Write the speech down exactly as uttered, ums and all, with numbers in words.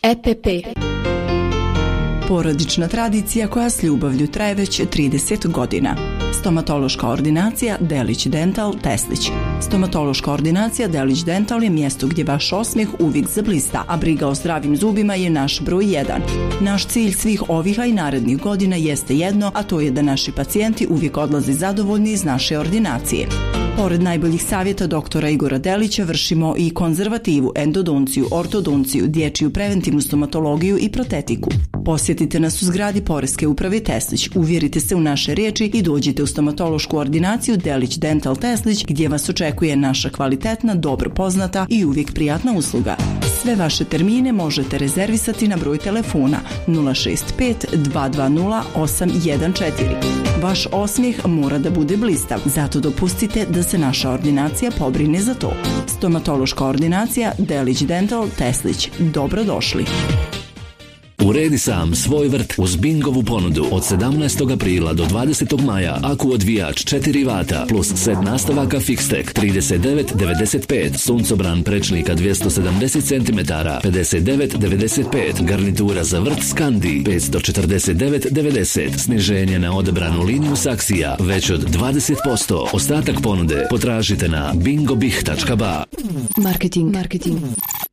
E P P. Porodična tradicija koja s ljubavlju traje već trideset godina. Stomatološka ordinacija Delić Dental Teslić. Stomatološka ordinacija Delić Dental je mjesto gdje vaš osmijeh uvijek zablista, a briga o zdravim zubima je naš broj jedan. Naš cilj svih ovih i narednih godina jeste jedno, a to je da naši pacijenti uvijek odlaze zadovoljni iz naše ordinacije. Pored najboljih savjeta doktora Igora Delića vršimo i konzervativu, endodonciju, ortodonciju, dječju preventivnu stomatologiju i protetiku. Posjetite nas u zgradi Poreske uprave Teslić, uvjerite se u naše riječi i dođite u stomatološku ordinaciju Delić Dental Teslić gdje vas očekuje naša kvalitetna, dobro poznata i uvijek prijatna usluga. Sve vaše termine možete rezervisati na broj telefona nula šest pet dva dva nula osam jedan četiri. Vaš osmijeh mora da bude blistav, zato dopustite da se naša ordinacija pobrine za to. Stomatološka ordinacija Delić Dental Teslić. Dobrodošli. Uredi sam svoj vrt uz Bingovu ponudu od sedamnaestog aprila do dvadesetog maja. Aku odvijač četiri vata plus set nastavaka Fixtech trideset devet devedeset pet, suncobran prečnika dvjesto sedamdeset centimetara pedeset devet devedeset pet, garnitura za vrt Skandi petsto četrdeset devet devedeset, sniženje na odabranu liniju saksija već od dvadeset posto. Ostatak ponude potražite na bingobih tačka ba. Marketing. Marketing.